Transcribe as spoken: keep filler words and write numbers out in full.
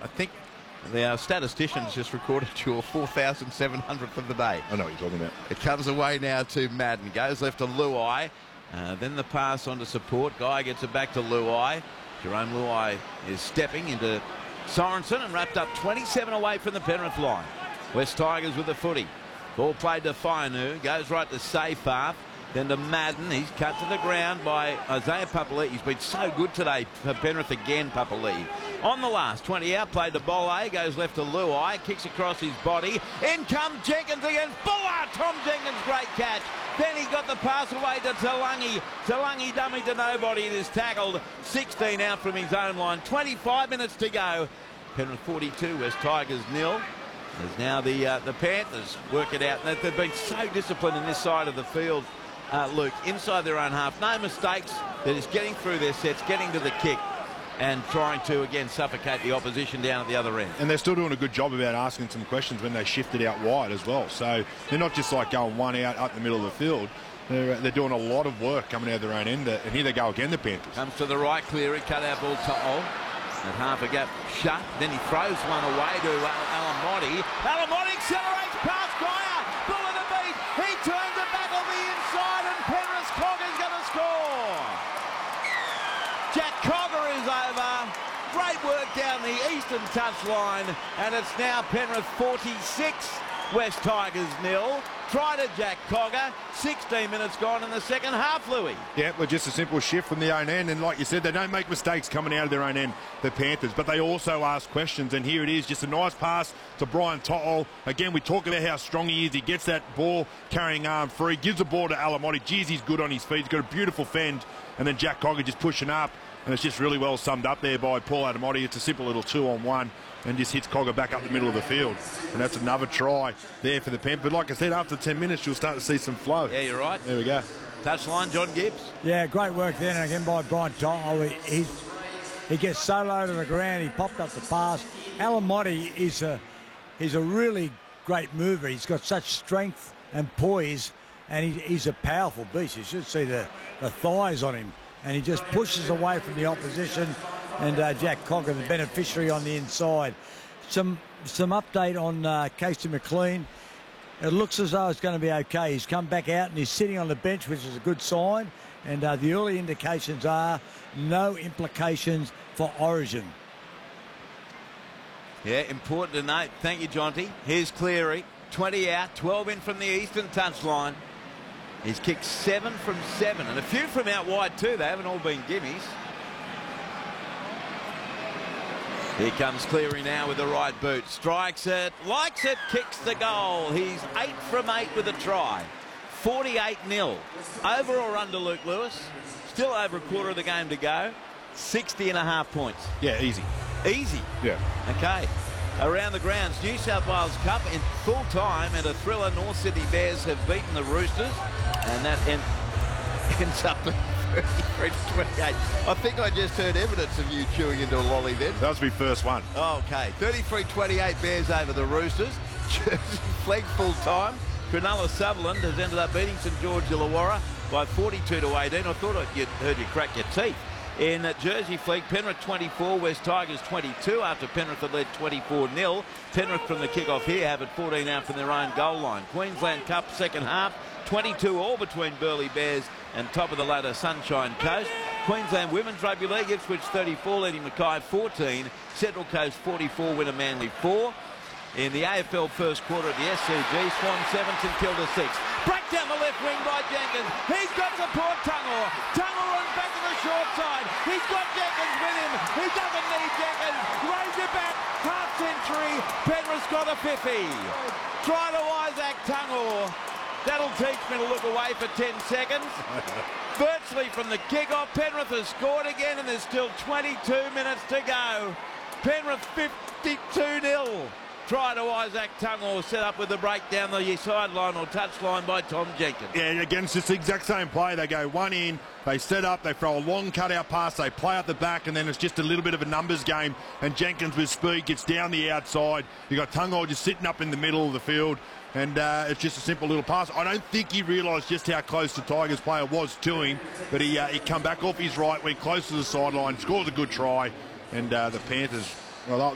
I think the uh, statisticians just recorded your four thousand seven hundredth of the day. I know what you're talking about. It comes away now to Madden. Goes left to Luai. Uh, then the pass on to support. Guy gets it back to Luai. Jerome Luai is stepping into Sorensen and wrapped up twenty-seven away from the Penrith line. West Tigers with the footy. Ball played to Fainu. Goes right to Seyfarth. Then to Madden. He's cut to the ground by Isaiah Papali'i. He's been so good today for Penrith again, Papali'i. On the last twenty out, played to Bolle. Goes left to Luai. Kicks across his body. In comes Jenkins again. Fuller! Tom Jenkins, great catch. Then he got the pass away to Talangi. Talangi dummy to nobody. It is tackled. sixteen out from his own line. twenty-five minutes to go. Penrith forty-two, West Tigers nil. There's now the uh, the Panthers work it out. They've been so disciplined in this side of the field, uh, Luke, inside their own half. No mistakes. They're just getting through their sets, getting to the kick, and trying to, again, suffocate the opposition down at the other end. And they're still doing a good job about asking some questions when they shift it out wide as well. So they're not just like going one out up the middle of the field. They're, they're doing a lot of work coming out of their own end. And here they go again, the Panthers. Comes to the right, Cleary, cut out ball to Ol. And half a gap shut. Then he throws one away to Alamotti. Alamotti accelerates past Geyer. Bull in the beat. He turns it back on the inside, and Penrith Cogger's going to score. Jack Cogger is over. Great work down the eastern touchline, and it's now Penrith forty-six, West Tigers nil. Try to Jack Cogger. sixteen minutes gone in the second half, Louis. Yeah, well, just a simple shift from the own end. And like you said, they don't make mistakes coming out of their own end, the Panthers, but they also ask questions. And here it is, just a nice pass to Brian To'o. Again, we talk about how strong he is. He gets that ball carrying arm free, gives the ball to Alamotti. Geez, he's good on his feet. He's got a beautiful fend. And then Jack Cogger just pushing up. And it's just really well summed up there by Paul Alamotti. It's a simple little two-on-one. And just hits Cogger back up the middle of the field. And that's another try there for the Pen. But like I said, after ten minutes, you'll start to see some flow. Yeah, you're right. There we go. Touchline, John Gibbs. Yeah, great work there. And again by Brian To'o. He, he's, he gets so low to the ground. He popped up the pass. Alamotti is a, he's a really great mover. He's got such strength and poise. And he, he's a powerful beast. You should see the, the thighs on him. And he just pushes away from the opposition. And uh, Jack Cogger, the beneficiary on the inside. Some some update on uh, Casey McLean. It looks as though it's going to be okay. He's come back out and he's sitting on the bench, which is a good sign. And uh, the early indications are no implications for Origin. Yeah, important to note. Thank you, Jonty. Here's Cleary. twenty out, twelve in from the eastern touchline. He's kicked seven from seven. And a few from out wide too. They haven't all been gimmies. Here comes Cleary now with the right boot. Strikes it, likes it, kicks the goal. He's eight from eight with a try. forty-eight nil. Over or under, Luke Lewis? Still over a quarter of the game to go. sixty and a half points. Yeah, easy. Easy? Yeah. Okay. Around the grounds, New South Wales Cup in full time, and a thriller. North Sydney Bears have beaten the Roosters, and that end, ends up at thirty-three twenty-eight. I think I just heard evidence of you chewing into a lolly then. That was my first one. Okay, thirty-three twenty-eight Bears over the Roosters. Jersey Flegg full time. Cronulla Sutherland has ended up beating St George Illawarra by forty-two to eighteen. I thought you'd heard you crack your teeth. In Jersey Flegg, Penrith twenty-four, West Tigers twenty-two after Penrith had led twenty-four nil. Penrith from the kick-off here have it fourteen out from their own goal line. Queensland Cup second half, twenty-two all between Burleigh Bears and top of the ladder Sunshine Coast. Queensland Women's Rugby League, Ipswich thirty-four, leading Mackay fourteen. Central Coast forty-four, Winner Manly four. In the A F L first quarter at the S C G, Swan seven, St Kilda six. Break down the left wing by Jenkins. He's got support, Tungor. Tungor runs back to the short side. He's got Jenkins with him. He doesn't need Jenkins. Raise it back. Half century. Penrith's got a fifty. Try to Isaac Tungor. That'll teach me to look away for ten seconds. Virtually from the kick-off, Penrith has scored again, and there's still twenty-two minutes to go. Penrith fifty-two nil. Try to Isaac Tungor, set up with the break down the sideline or touchline by Tom Jenkins. Yeah, again, it's just the exact same play. They go one in, they set up, they throw a long cut-out pass, they play out the back, and then it's just a little bit of a numbers game. And Jenkins with speed gets down the outside. You got Tungor just sitting up in the middle of the field, and uh, it's just a simple little pass. I don't think he realised just how close the Tigers player was to him, but he uh, he come back off his right, went close to the sideline, scores a good try, and uh, the Panthers, well,